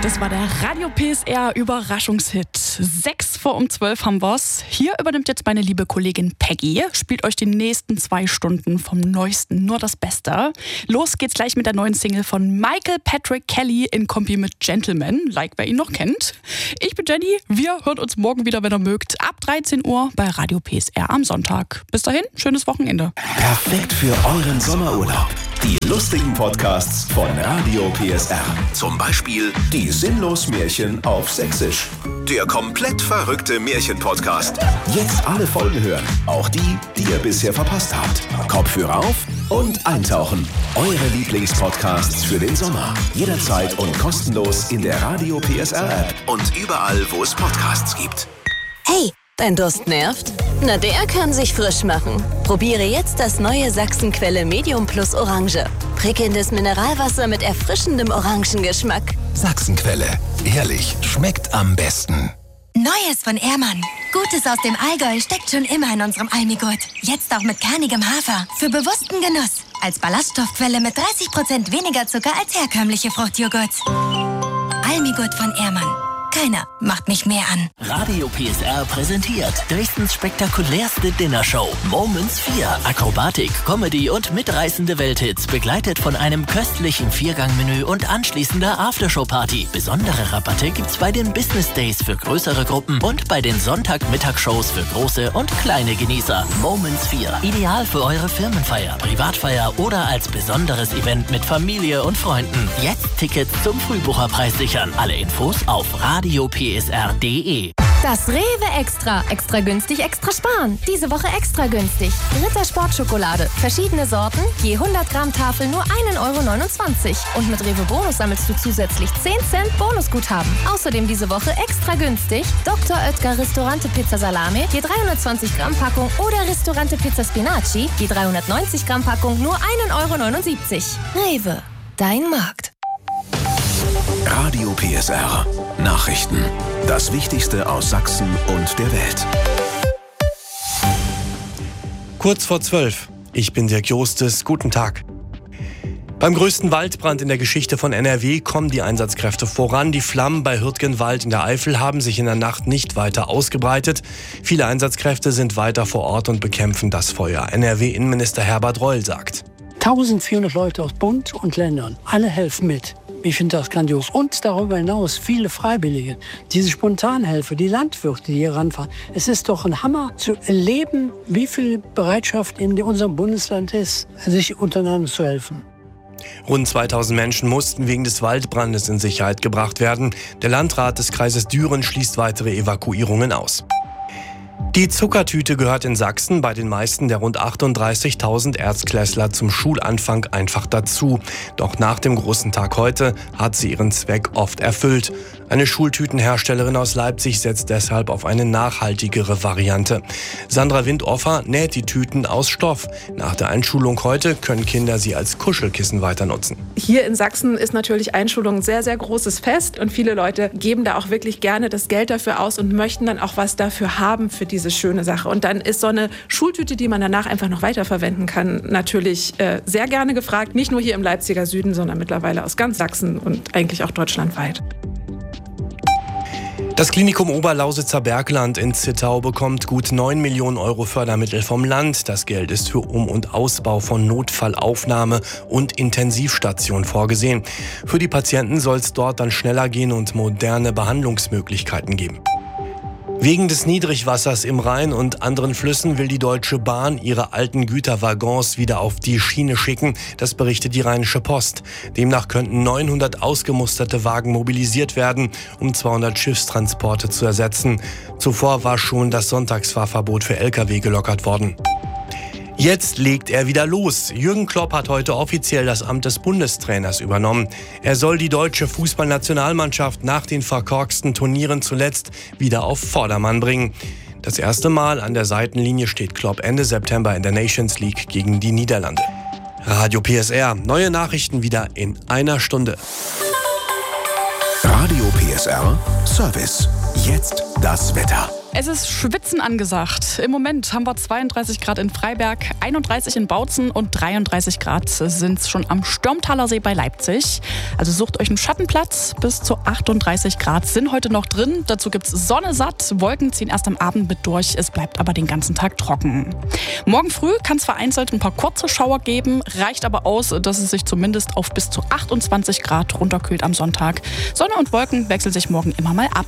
Das war der Radio PSR Überraschungshit. 11:06 haben wir's. Hier übernimmt jetzt meine liebe Kollegin Peggy, spielt euch die nächsten 2 Stunden vom Neuesten, nur das Beste. Los geht's gleich mit der neuen Single von Michael Patrick Kelly in Kombi mit Gentleman, like wer ihn noch kennt. Ich bin Jenny, wir hören uns morgen wieder, wenn ihr mögt, ab 13 Uhr bei Radio PSR am Sonntag. Bis dahin, schönes Wochenende. Perfekt für euren Sommerurlaub. Die lustigen Podcasts von Radio PSR. Zum Beispiel die Sinnlos-Märchen auf Sächsisch. Der komplett verrückte Märchen-Podcast. Jetzt alle Folgen hören, auch die, die ihr bisher verpasst habt. Kopfhörer auf und eintauchen. Eure Lieblingspodcasts für den Sommer. Jederzeit und kostenlos in der Radio PSR-App und überall, wo es Podcasts gibt. Hey, dein Durst nervt? Na, der kann sich frisch machen. Probiere jetzt das neue Sachsenquelle Medium Plus Orange. Prickelndes Mineralwasser mit erfrischendem Orangengeschmack. Sachsenquelle. Ehrlich, schmeckt am besten. Neues von Ehrmann. Gutes aus dem Allgäu steckt schon immer in unserem Almigurt. Jetzt auch mit kernigem Hafer. Für bewussten Genuss. Als Ballaststoffquelle mit 30% weniger Zucker als herkömmliche Fruchtjoghurts. Almigurt von Ehrmann. Keiner macht mich mehr an. Radio PSR präsentiert Dresdens spektakulärste Dinnershow. Moments 4. Akrobatik, Comedy und mitreißende Welthits. Begleitet von einem köstlichen 4-Gang-Menü und anschließender Aftershow-Party. Besondere Rabatte gibt's bei den Business Days für größere Gruppen und bei den Sonntag-Mittagsshows für große und kleine Genießer. Moments 4. Ideal für eure Firmenfeier, Privatfeier oder als besonderes Event mit Familie und Freunden. Jetzt Tickets zum Frühbucherpreis sichern. Alle Infos auf radiopsr.de. Das Rewe Extra. Extra günstig, extra sparen. Diese Woche extra günstig. Ritter Sportschokolade. Verschiedene Sorten. Je 100 Gramm Tafel nur 1,29 €. Und mit Rewe Bonus sammelst du zusätzlich 10 Cent Bonusguthaben. Außerdem diese Woche extra günstig. Dr. Oetker Ristorante Pizza Salame. Je 320 Gramm Packung. Oder Ristorante Pizza Spinaci. Je 390 Gramm Packung nur 1,79 €. Rewe. Dein Markt. Radio PSR. Nachrichten. Das Wichtigste aus Sachsen und der Welt. Kurz vor 12. Ich bin Dirk Jostes. Guten Tag. Beim größten Waldbrand in der Geschichte von NRW kommen die Einsatzkräfte voran. Die Flammen bei Hürtgenwald in der Eifel haben sich in der Nacht nicht weiter ausgebreitet. Viele Einsatzkräfte sind weiter vor Ort und bekämpfen das Feuer. NRW-Innenminister Herbert Reul sagt: 1400 Leute aus Bund und Ländern, alle helfen mit. Ich finde das grandios. Und darüber hinaus viele Freiwillige, diese Spontanhelfer, die Landwirte, die hier ranfahren. Es ist doch ein Hammer zu erleben, wie viel Bereitschaft in unserem Bundesland ist, sich untereinander zu helfen. Rund 2000 Menschen mussten wegen des Waldbrandes in Sicherheit gebracht werden. Der Landrat des Kreises Düren schließt weitere Evakuierungen aus. Die Zuckertüte gehört in Sachsen bei den meisten der rund 38.000 Erstklässler zum Schulanfang einfach dazu. Doch nach dem großen Tag heute hat sie ihren Zweck oft erfüllt. Eine Schultütenherstellerin aus Leipzig setzt deshalb auf eine nachhaltigere Variante. Sandra Windoffer näht die Tüten aus Stoff. Nach der Einschulung heute können Kinder sie als Kuschelkissen weiter nutzen. Hier in Sachsen ist natürlich Einschulung ein sehr, sehr großes Fest und viele Leute geben da auch wirklich gerne das Geld dafür aus und möchten dann auch was dafür haben für diese schöne Sache. Und dann ist so eine Schultüte, die man danach einfach noch weiterverwenden kann, natürlich sehr gerne gefragt. Nicht nur hier im Leipziger Süden, sondern mittlerweile aus ganz Sachsen und eigentlich auch deutschlandweit. Das Klinikum Oberlausitzer Bergland in Zittau bekommt gut 9 Millionen € Fördermittel vom Land. Das Geld ist für Um- und Ausbau von Notfallaufnahme und Intensivstation vorgesehen. Für die Patienten soll es dort dann schneller gehen und moderne Behandlungsmöglichkeiten geben. Wegen des Niedrigwassers im Rhein und anderen Flüssen will die Deutsche Bahn ihre alten Güterwaggons wieder auf die Schiene schicken. Das berichtet die Rheinische Post. Demnach könnten 900 ausgemusterte Wagen mobilisiert werden, um 200 Schiffstransporte zu ersetzen. Zuvor war schon das Sonntagsfahrverbot für Lkw gelockert worden. Jetzt legt er wieder los. Jürgen Klopp hat heute offiziell das Amt des Bundestrainers übernommen. Er soll die deutsche Fußballnationalmannschaft nach den verkorksten Turnieren zuletzt wieder auf Vordermann bringen. Das erste Mal an der Seitenlinie steht Klopp Ende September in der Nations League gegen die Niederlande. Radio PSR, neue Nachrichten wieder in einer Stunde. Radio PSR Service. Jetzt das Wetter. Es ist Schwitzen angesagt. Im Moment haben wir 32 Grad in Freiberg, 31 in Bautzen und 33 Grad sind es schon am Stürmtaler See bei Leipzig. Also sucht euch einen Schattenplatz. Bis zu 38 Grad sind heute noch drin. Dazu gibt es Sonne satt. Wolken ziehen erst am Abend mit durch. Es bleibt aber den ganzen Tag trocken. Morgen früh kann es vereinzelt ein paar kurze Schauer geben. Reicht aber aus, dass es sich zumindest auf bis zu 28 Grad runterkühlt am Sonntag. Sonne und Wolken wechseln sich morgen immer mal ab.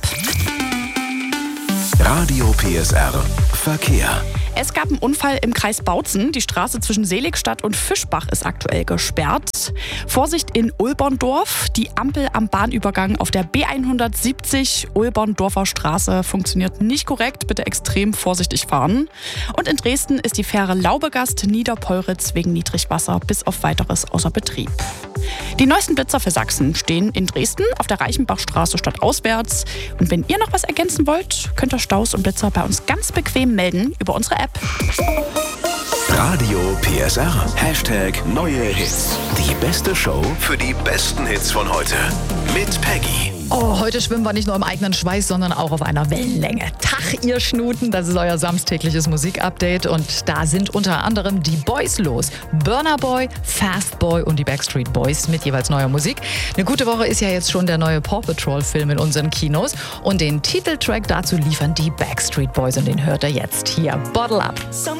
Radio PSR Verkehr. Es gab einen Unfall im Kreis Bautzen. Die Straße zwischen Seligstadt und Fischbach ist aktuell gesperrt. Vorsicht in Ulberndorf. Die Ampel am Bahnübergang auf der B170 Ulberndorfer Straße funktioniert nicht korrekt. Bitte extrem vorsichtig fahren. Und in Dresden ist die Fähre Laubegast-Niederpolritz wegen Niedrigwasser bis auf Weiteres außer Betrieb. Die neuesten Blitzer für Sachsen stehen in Dresden auf der Reichenbachstraße stadtauswärts. Und wenn ihr noch was ergänzen wollt, könnt ihr Staus und Blitzer bei uns ganz bequem melden über unsere App. Radio PSR. #Neue Hits. Die beste Show für die besten Hits von heute. Mit Peggy. Oh, heute schwimmen wir nicht nur im eigenen Schweiß, sondern auch auf einer Wellenlänge. Tag, ihr Schnuten, das ist euer samstägliches Musikupdate und da sind unter anderem die Boys los. Burna Boy, Fast Boy und die Backstreet Boys mit jeweils neuer Musik. Eine gute Woche ist ja jetzt schon der neue Paw Patrol Film in unseren Kinos und den Titeltrack dazu liefern die Backstreet Boys und den hört ihr jetzt hier. Bottle Up.